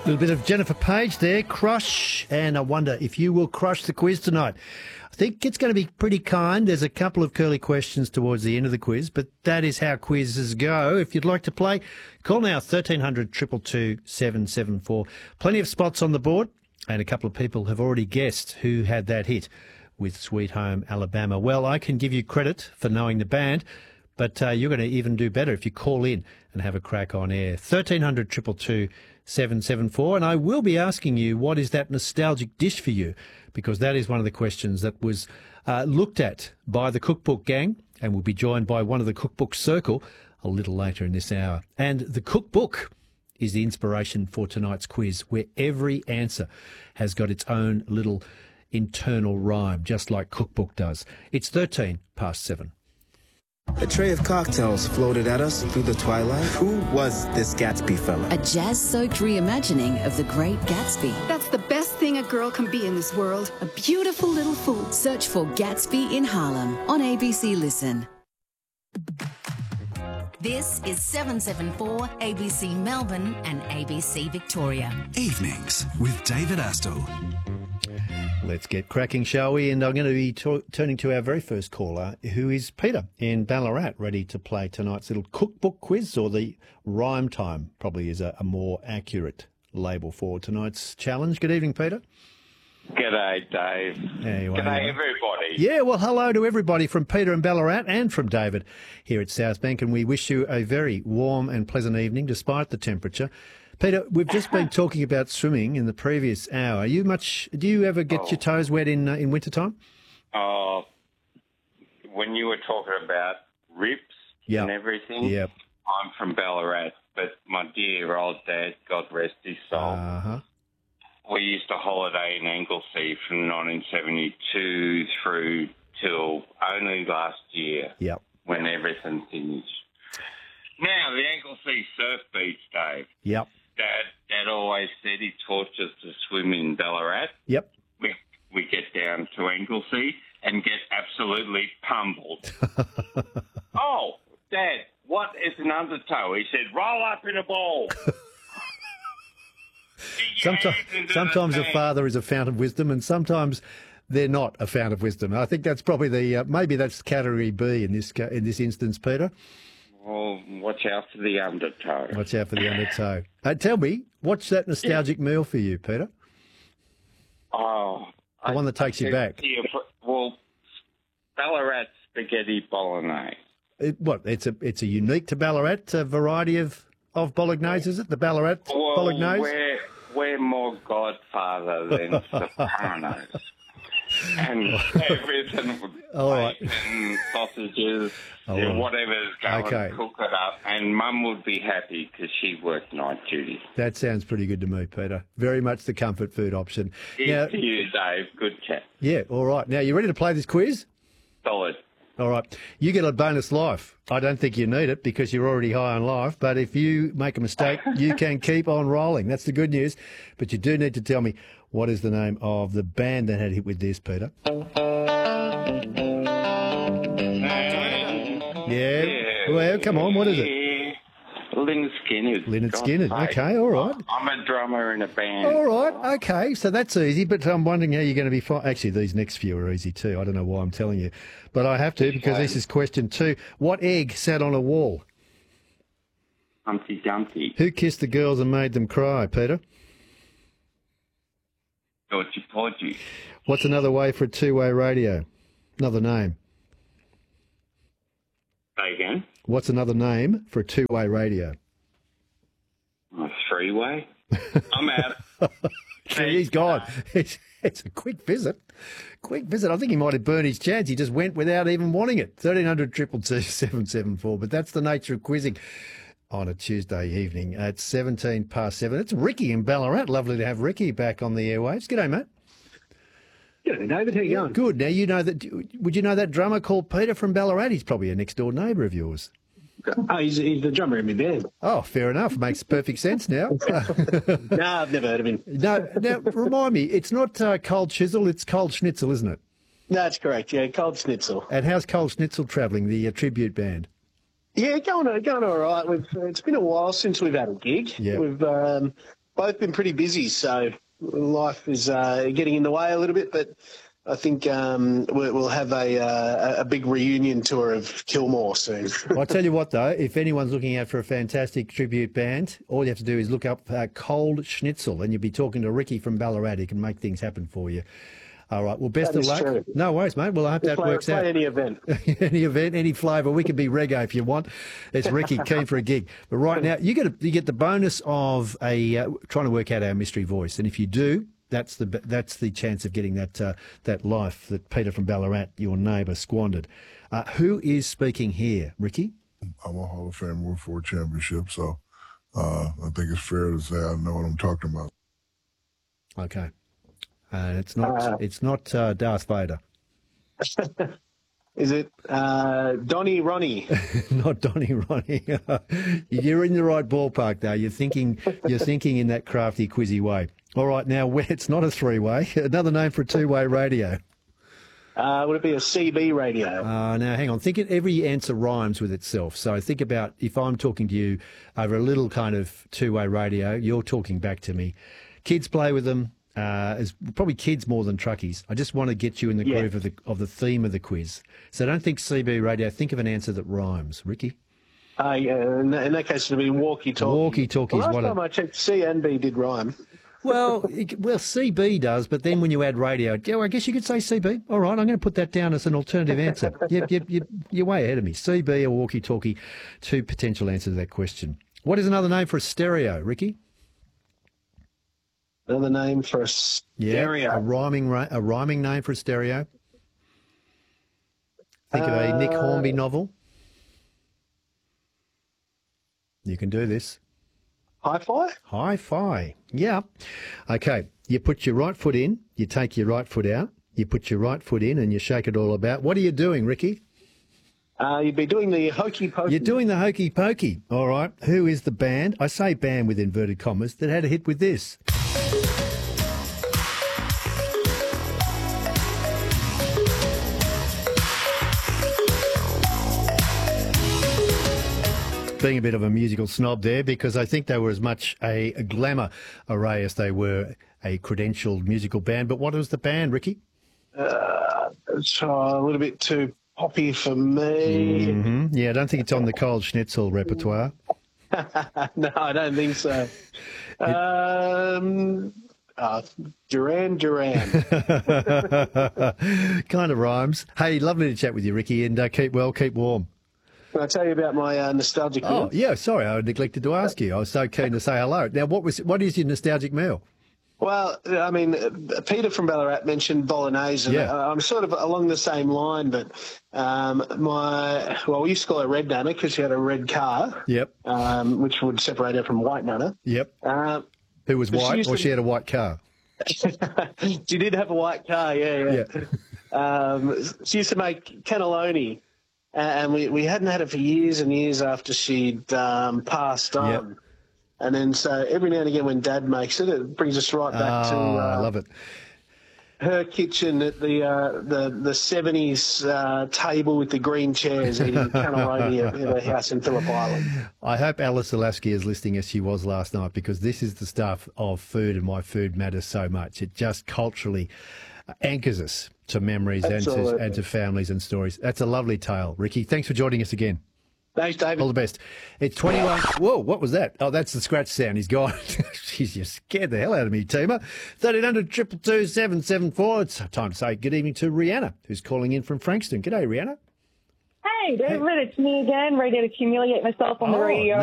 little bit of Jennifer Page there, Crush, and I wonder if you will crush the quiz tonight. I think it's going to be pretty kind. There's a couple of curly questions towards the end of the quiz, but that is how quizzes go. If you'd like to play, call now 1300 222 774. Plenty of spots on the board, and a couple of people have already guessed who had that hit with Sweet Home Alabama. Well, I can give you credit for knowing the band, but you're going to even do better if you call in and have a crack on air. 1300 222 774, and I will be asking you what is that nostalgic dish for you, because that is one of the questions that was looked at by the Cookbook Gang, and we'll be joined by one of the Cookbook Circle a little later in this hour. And the Cookbook is the inspiration for tonight's quiz, where every answer has got its own little internal rhyme, just like Cookbook does. It's 13 past 7. A tray of cocktails floated at us through the twilight. Who was this Gatsby fella? A jazz-soaked reimagining of The Great Gatsby. That's the best thing a girl can be in this world. A beautiful little fool. Search for Gatsby in Harlem on ABC Listen. This is 774 ABC Melbourne and ABC Victoria. Evenings with David Astle. Let's get cracking, shall we? And I'm going to be turning to our very first caller, who is Peter in Ballarat, ready to play tonight's little cookbook quiz, or the rhyme time probably is a more accurate label for tonight's challenge. Good evening, Peter. G'day, Dave. There you are. G'day, everybody. Yeah, well, hello to everybody from Peter in Ballarat and from David here at South Bank, and we wish you a very warm and pleasant evening despite the temperature. Peter, we've just been talking about swimming in the previous hour. Do you ever get your toes wet in wintertime? When you were talking about rips and everything, I'm from Ballarat, but my dear old dad, God rest his soul, we used to holiday in Anglesea from 1972 through till only last year when everything finished. Now, the Anglesea surf beach, Dave. Yep. Dad always said he taught us to swim in Ballarat. Yep. We get down to Anglesea and get absolutely pummeled. Oh, Dad, what is an undertow? He said, roll up in a ball. Sometimes a father is a fount of wisdom, and sometimes they're not a fount of wisdom. I think that's probably maybe that's category B in this instance, Peter. Well, watch out for the undertow. Watch out for the undertow. Tell me, what's that nostalgic meal for you, Peter? Oh, the one that takes you back. Well, Ballarat spaghetti bolognese. It's a unique to Ballarat variety of bolognese, is it? The Ballarat bolognese? We're more Godfather than Sopranos. And everything with bacon, sausages, whatever's going, cook it up. And Mum would be happy because she worked night duty. That sounds pretty good to me, Peter. Very much the comfort food option. Here's to you, Dave. Good chat. Yeah, all right. Now, you ready to play this quiz? Solid. All right. You get a bonus life. I don't think you need it because you're already high on life. But if you make a mistake, you can keep on rolling. That's the good news. But you do need to tell me, what is the name of the band that had hit with this, Peter? Yeah. Well, come on. What is it? Lynyrd Skynyrd. Lynyrd Skynyrd. Okay, all right. I'm a drummer in a band. All right, okay. So that's easy, but I'm wondering how you're going to be fine. Actually, these next few are easy too. I don't know why I'm telling you. But I have to because this is question 2. What egg sat on a wall? Humpty Dumpty. Who kissed the girls and made them cry, Peter? Georgie Porgy. What's another way for a two-way radio? Another name. Say again? What's another name for a two-way radio? A three-way? I'm out. He's gone. It's a quick visit. Quick visit. I think he might have burned his chance. He just went without even wanting it. 1300 222 774. But that's the nature of quizzing on a Tuesday evening at 17 past 7. It's Ricky in Ballarat. Lovely to have Ricky back on the airwaves. G'day, mate. G'day, David. How you going? Good. Now, you know that. Would you know that drummer called Peter from Ballarat? He's probably a next-door neighbour of yours. Oh, he's the drummer in my band. Oh, fair enough. Makes perfect sense now. No, I've never heard of him. No, now, remind me, it's not Cold Chisel, it's Cold Schnitzel, isn't it? That's correct, yeah, Cold Schnitzel. And how's Cold Schnitzel travelling, the tribute band? Yeah, going all right. It's been a while since we've had a gig. Yeah. We've both been pretty busy, so life is getting in the way a little bit, but I think we'll have a big reunion tour of Kilmore soon. I'll tell you what, though, if anyone's looking out for a fantastic tribute band, all you have to do is look up Cold Schnitzel, and you'll be talking to Ricky from Ballarat. He can make things happen for you. All right. Well, best of luck. True. No worries, mate. Well, I hope that works out. Any event. Any event, any flavour. We can be reggae if you want. It's Ricky, keen for a gig. But right now, you get the bonus of trying to work out our mystery voice. And if you do, that's the chance of getting that life that Peter from Ballarat, your neighbour, squandered. Who is speaking here, Ricky? I'm a Hall of Fame World 4 championship, so I think it's fair to say I know what I'm talking about. Okay. It's not Darth Vader. Is it Donnie Ronnie? Not Donnie Ronnie. You're in the right ballpark, though. You're thinking in that crafty, quizzy way. All right, now it's not a three-way. Another name for a two-way radio. Would it be a CB radio? Now, hang on. Think every answer rhymes with itself. So think about if I'm talking to you over a little kind of two-way radio, you're talking back to me. Kids play with them. It's probably kids more than truckies. I just want to get you in the groove of the theme of the quiz. So don't think CB radio. Think of an answer that rhymes. Ricky? Yeah, in that case, it'd be walkie-talkie. Walkie-talkies. Last time I checked, C and B did rhyme. Well, CB does, but then when you add radio, I guess you could say CB. All right, I'm going to put that down as an alternative answer. You're way ahead of me. CB or walkie-talkie, two potential answers to that question. What is another name for a stereo, Ricky? Another name for a stereo. Yeah, a rhyming name for a stereo. Think of a Nick Hornby novel. You can do this. Hi-fi? Hi-fi, yeah. Okay, you put your right foot in, you take your right foot out, you put your right foot in and you shake it all about. What are you doing, Ricky? You'd be doing the hokey pokey. You're doing the hokey pokey. All right. Who is the band? I say band with inverted commas that had a hit with this. Being a bit of a musical snob there because I think they were as much a glamour array as they were a credentialed musical band. But what was the band, Ricky? It's a little bit too poppy for me. Mm-hmm. Yeah, I don't think it's on the Cold Schnitzel repertoire. No, I don't think so. Duran Duran. Kind of rhymes. Hey, lovely to chat with you, Ricky, and keep well, keep warm. Can I tell you about my nostalgic meal? Oh, yeah, sorry, I neglected to ask you. I was so keen to say hello. Now, what is your nostalgic meal? Well, I mean, Peter from Ballarat mentioned bolognese, and I'm sort of along the same line, but we used to call her Red Nana because she had a red car. Yep. Which would separate her from White Nana. Yep. Who was white, or she had a white car? She did have a white car, yeah. She used to make cannelloni. And we hadn't had it for years and years after she'd passed on. Yep. And then so every now and again when Dad makes it, it brings us right back to I love it. Her kitchen at the 70s table with the green chairs eating cannelloni at her house in Phillip Island. I hope Alice Alaski is listening as she was last night because this is the stuff of food and why food matters so much. It just culturally anchors us to memories and to families and stories. That's a lovely tale, Ricky. Thanks for joining us again. Thanks, David. All the best. It's 21. Whoa, what was that? Oh, that's the scratch sound. He's gone. Jeez, you scared the hell out of me, Teamer. 1300 222 774. It's time to say good evening to Rihanna, who's calling in from Frankston. G'day, Rihanna. Hey, David, it's me again, ready to humiliate myself on the radio.